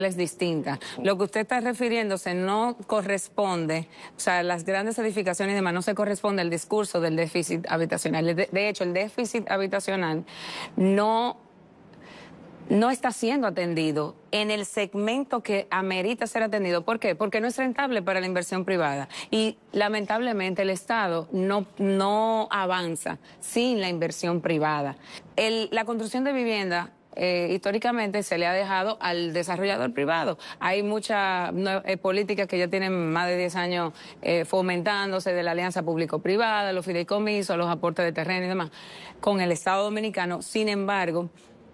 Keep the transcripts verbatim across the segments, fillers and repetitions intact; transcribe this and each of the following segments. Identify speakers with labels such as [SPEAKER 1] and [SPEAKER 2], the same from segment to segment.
[SPEAKER 1] es distinta. Lo que usted está refiriéndose no corresponde, o sea, las grandes edificaciones y demás, no se corresponde al discurso del déficit habitacional. De, de hecho, el déficit habitacional no, no está siendo atendido en el segmento que amerita ser atendido. ¿Por qué? Porque no es rentable para la inversión privada. Y lamentablemente el Estado no, no avanza sin la inversión privada. El, la construcción de vivienda Eh, históricamente se le ha dejado al desarrollador privado. Hay muchas no, eh, políticas que ya tienen más de diez años eh, fomentándose, de la alianza público-privada, los fideicomisos, los aportes de terreno y demás, con el Estado Dominicano. Sin embargo,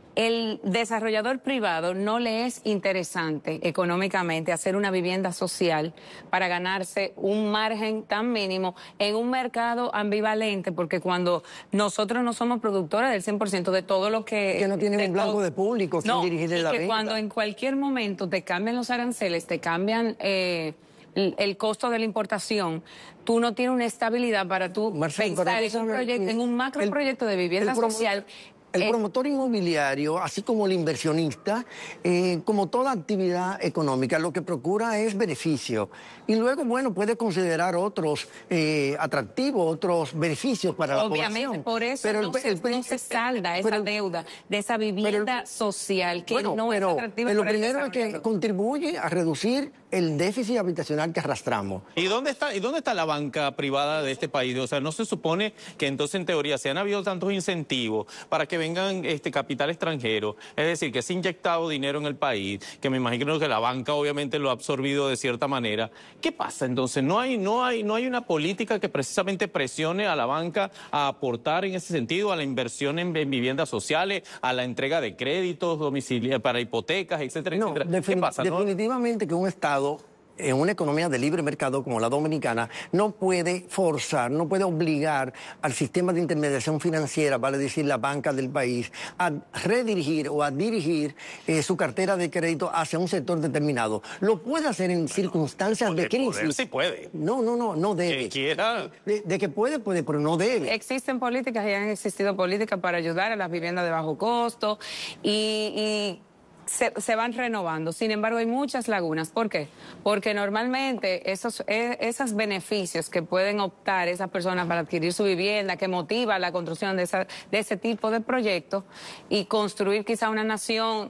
[SPEAKER 1] el desarrollador privado no le es interesante económicamente hacer una vivienda social para ganarse un margen tan mínimo en un mercado ambivalente, porque cuando nosotros no somos productores del cien por ciento de todo lo que...
[SPEAKER 2] Que no tienen un blanco de público sin
[SPEAKER 1] no,
[SPEAKER 2] dirigirle
[SPEAKER 1] y
[SPEAKER 2] la
[SPEAKER 1] que
[SPEAKER 2] venta.
[SPEAKER 1] Cuando en cualquier momento te cambian los aranceles, te cambian... Eh, el costo de la importación, tú no tienes una estabilidad para tú
[SPEAKER 2] Marcelo,
[SPEAKER 1] pensar en un, proyecto, en un macro el, proyecto de vivienda
[SPEAKER 2] el
[SPEAKER 1] social.
[SPEAKER 2] El
[SPEAKER 1] eh,
[SPEAKER 2] promotor inmobiliario, así como el inversionista, eh, como toda actividad económica, lo que procura es beneficio. Y luego, bueno, puede considerar otros eh, atractivos, otros beneficios para
[SPEAKER 1] Obviamente,
[SPEAKER 2] la población.
[SPEAKER 1] por eso
[SPEAKER 2] pero
[SPEAKER 1] no,
[SPEAKER 2] el,
[SPEAKER 1] se,
[SPEAKER 2] el,
[SPEAKER 1] no se salda
[SPEAKER 2] pero,
[SPEAKER 1] esa deuda de esa vivienda
[SPEAKER 2] pero,
[SPEAKER 1] social que
[SPEAKER 2] bueno,
[SPEAKER 1] no
[SPEAKER 2] pero,
[SPEAKER 1] es atractiva.
[SPEAKER 2] Pero lo primero es que contribuye a reducir el déficit habitacional que arrastramos.
[SPEAKER 3] ¿Y dónde está, y dónde está la banca privada de este país? O sea, ¿no se supone que entonces en teoría se han habido tantos incentivos para que vengan este capital extranjero? Es decir, que se ha inyectado dinero en el país, que me imagino que la banca obviamente lo ha absorbido de cierta manera. ¿Qué pasa entonces? ¿No hay, no hay, no hay una política que precisamente presione a la banca a aportar en ese sentido, a la inversión en, en viviendas sociales, a la entrega de créditos domiciliarios para hipotecas, etcétera,
[SPEAKER 2] no,
[SPEAKER 3] etcétera? ¿Qué pasa?
[SPEAKER 2] Definitivamente ¿no? que un Estado en una economía de libre mercado como la dominicana, no puede forzar, no puede obligar al sistema de intermediación financiera, vale decir la banca del país, a redirigir o a dirigir eh, su cartera de crédito hacia un sector determinado. Lo puede hacer en circunstancias
[SPEAKER 3] poder,
[SPEAKER 2] de crisis.
[SPEAKER 3] Poder, sí puede.
[SPEAKER 2] No, no, no, no debe.
[SPEAKER 3] Que quiera.
[SPEAKER 2] De, de que puede, puede, pero no debe.
[SPEAKER 1] Existen políticas y han existido políticas para ayudar a las viviendas de bajo costo y... y... Se, se van renovando. Sin embargo, hay muchas lagunas. ¿Por qué? Porque normalmente esos, esos beneficios que pueden optar esas personas para adquirir su vivienda, que motiva la construcción de, esa, de ese tipo de proyectos y construir quizá una nación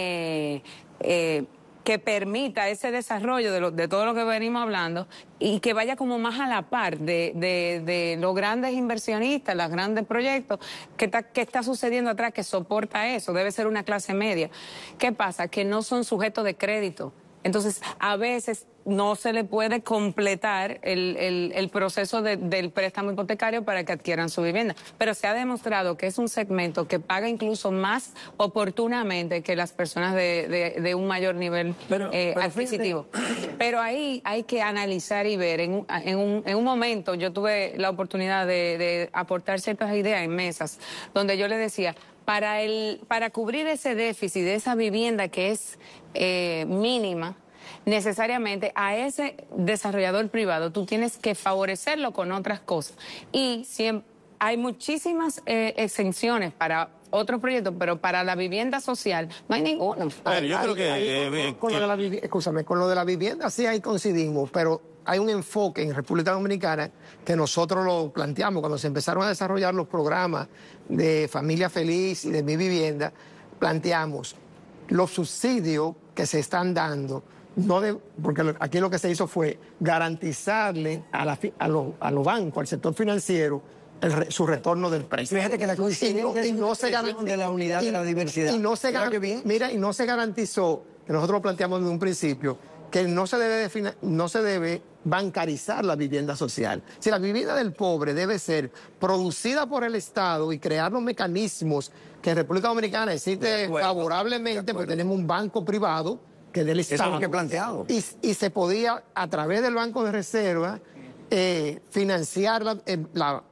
[SPEAKER 1] eh, eh, que permita ese desarrollo de, lo, de todo lo que venimos hablando y que vaya como más a la par de, de, de los grandes inversionistas, los grandes proyectos, que está, que está sucediendo atrás, que soporta eso, debe ser una clase media. ¿Qué pasa? Que no son sujetos de crédito. Entonces, a veces no se le puede completar el, el, el proceso de, del préstamo hipotecario para que adquieran su vivienda. Pero se ha demostrado que es un segmento que paga incluso más oportunamente que las personas de, de, de un mayor nivel pero, eh, pero adquisitivo. Fíjate. Pero ahí hay que analizar y ver. En, en, un, en un momento yo tuve la oportunidad de, de aportar ciertas ideas en mesas, donde yo le decía, para, el, para cubrir ese déficit de esa vivienda que es eh, mínima, necesariamente a ese desarrollador privado tú tienes que favorecerlo con otras cosas. Y siempre, hay muchísimas eh, exenciones para otros proyectos, pero para la vivienda social no hay ninguno.
[SPEAKER 3] Bueno, yo creo que...
[SPEAKER 4] Hay,
[SPEAKER 3] eh,
[SPEAKER 4] con,
[SPEAKER 3] que...
[SPEAKER 4] Lo de la, escúchame, con lo de la vivienda sí ahí coincidimos, pero hay un enfoque en República Dominicana que nosotros lo planteamos cuando se empezaron a desarrollar los programas de Familia Feliz y de Mi Vivienda. Planteamos los subsidios que se están dando, no de, porque aquí lo que se hizo fue garantizarle a, la, a, los, a los bancos, al sector financiero, el, su retorno del precio.
[SPEAKER 2] Fíjate que la coincidencia
[SPEAKER 4] y no, y no se garantizó
[SPEAKER 2] de la unidad
[SPEAKER 4] y,
[SPEAKER 2] de la diversidad.
[SPEAKER 4] Y no se garantizó, mira, y no se garantizó, que nosotros lo planteamos desde un principio, que no se debe, no se debe bancarizar la vivienda social. Si la vivienda del pobre debe ser producida por el Estado y crear los mecanismos que en República Dominicana existe favorablemente, porque tenemos un banco privado que es del Estado.
[SPEAKER 2] Eso es lo que he planteado.
[SPEAKER 4] Y, y se podía, a través del Banco de Reserva, eh, financiar la, la,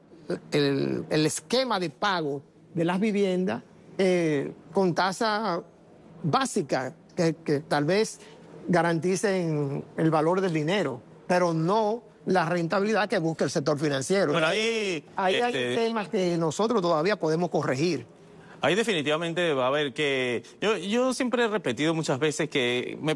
[SPEAKER 4] el, el esquema de pago de las viviendas eh, con tasa básica, que, que tal vez garanticen el valor del dinero, pero no la rentabilidad que busca el sector financiero.
[SPEAKER 3] Bueno, ahí,
[SPEAKER 4] ahí
[SPEAKER 3] este...
[SPEAKER 4] hay temas que nosotros todavía podemos corregir.
[SPEAKER 3] Ahí definitivamente va a haber que... Yo, yo siempre he repetido muchas veces que... Me